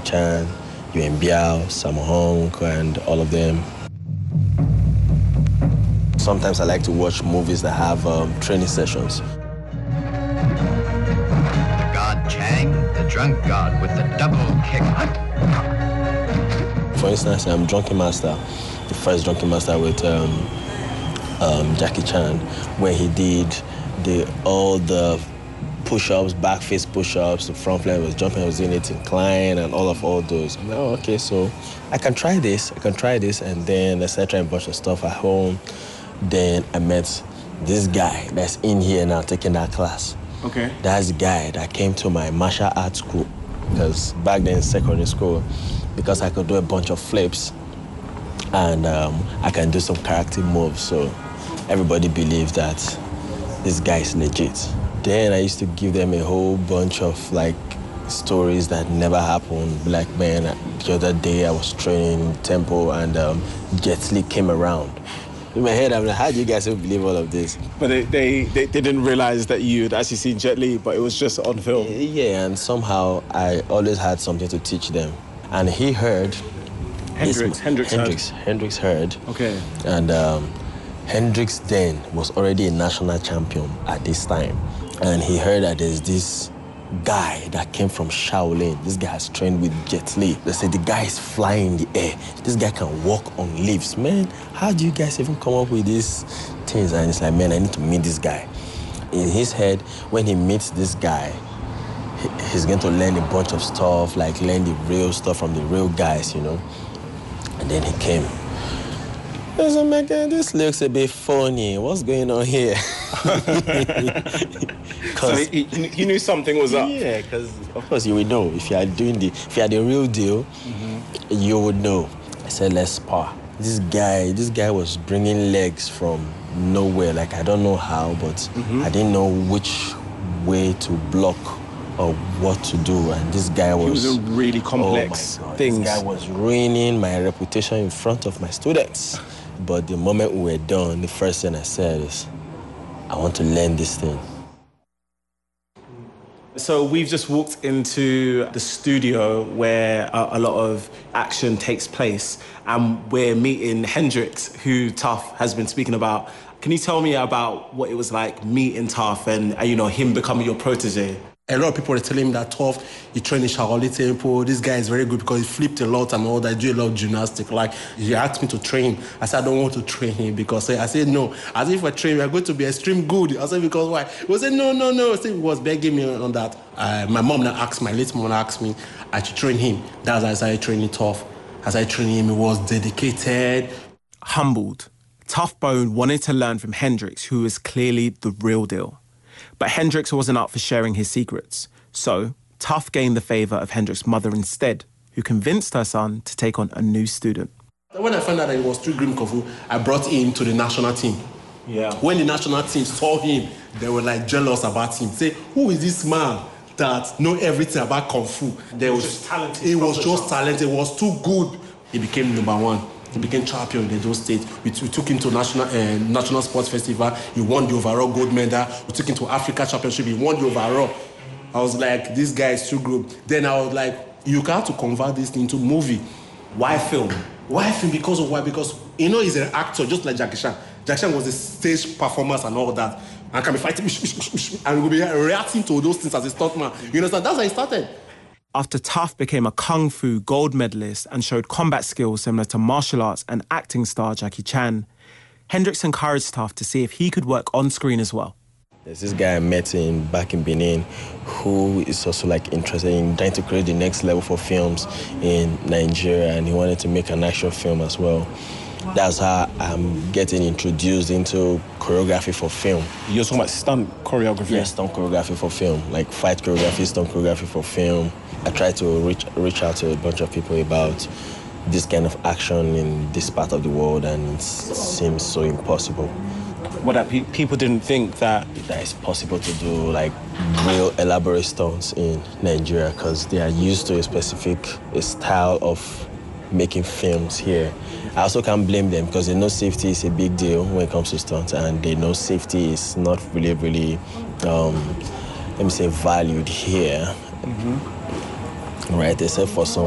Chan, Yuen Biao, Sammo Hung, and all of them. Sometimes I like to watch movies that have training sessions. The god Chang, the drunk god with the double kick. For instance, Drunken Master, the first Drunken Master with Jackie Chan, where he did all the push-ups, back face push-ups, the front flip was jumping, I was doing it incline and all those. I'm like, oh, okay, so I can try this, and then I started trying a bunch of stuff at home. Then I met this guy that's in here now taking that class. Okay. That's the guy that came to my martial arts school, because back then in secondary school, because I could do a bunch of flips and I can do some karate moves, so everybody believed that this guy is legit. Then I used to give them a whole bunch of like stories that never happened. Like, man, the other day I was training in temple and Jet Li came around. In my head, I'm like, how do you guys ever believe all of this? But they didn't realize that you'd actually seen Jet Li, but it was just on film. Yeah, and somehow I always had something to teach them. And he heard. Hendrix heard. Okay. And Hendrix then was already a national champion at this time. And he heard that there's this guy that came from Shaolin. This guy has trained with Jet Li. They said the guy is flying in the air. This guy can walk on leaves. Man, how do you guys even come up with these things? And it's like, man, I need to meet this guy. In his head, when he meets this guy, he's going to learn a bunch of stuff, like learn the real stuff from the real guys, you know? And then he came. I said, man, this looks a bit funny. What's going on here? So he knew something was up. Yeah, because of course you would know if you are the real deal, you would know. I said, let's spar. This guy was bringing legs from nowhere. Like, I don't know how, but I didn't know which way to block or what to do. And this guy was... He was a really complex things. This guy was ruining my reputation in front of my students. But the moment we were done, the first thing I said is, I want to learn this thing. So we've just walked into the studio where a lot of action takes place, and we're meeting Hendrix, who Tough has been speaking about. Can you tell me about what it was like meeting Tough and him becoming your protege? A lot of people are telling him that Tough, he trained in Shaolin Temple. This guy is very good because he flipped a lot and all that, do a lot of gymnastics. Like, he asked me to train him. I said, I don't want to train him because I said, no. As if I train him, we are going to be extreme good. I said, because why? He said, no. So he was begging me on that. My late mom asked me, I should train him. That's why I started training Tough. As I trained him, he was dedicated. Humbled, Tough Bone wanted to learn from Hendrix, who was clearly the real deal. But Hendrix wasn't up for sharing his secrets. So Tough gained the favour of Hendrix's mother instead, who convinced her son to take on a new student. When I found out that he was Street Grim Kung Fu, I brought him to the national team. Yeah. When the national team saw him, they were like jealous about him. Say, who is this man that know everything about Kung Fu? He was just talented. He was too good. He became number one. He became champion in those states. We took him to national sports festival. He won the overall gold medal. We took him to Africa Championship. He won the overall. I was like, this guy is too good. Then I was like, you have to convert this into movie. Why film? Why film? Because of why? Because, he's an actor, just like Jackie Chan. Jackie Chan was a stage performance and all that. And can be fighting, and we'll be reacting to those things as a stuntman. You understand? That's how it started. After Tough became a Kung Fu gold medalist and showed combat skills similar to martial arts and acting star Jackie Chan, Hendrix encouraged Tough to see if he could work on screen as well. There's this guy I met back in Benin who is also interested in trying to create the next level for films in Nigeria, and he wanted to make an action film as well. That's how I'm getting introduced into choreography for film. You're talking about stunt choreography? Yeah, stunt choreography for film, like fight choreography, stunt choreography for film. I try to reach out to a bunch of people about this kind of action in this part of the world, and it seems so impossible. What, that people didn't think that it's possible to do real elaborate stunts in Nigeria, because they are used to a specific style of making films here. I also can't blame them because they know safety is a big deal when it comes to stunts, and they know safety is not really, valued here. Right, except for some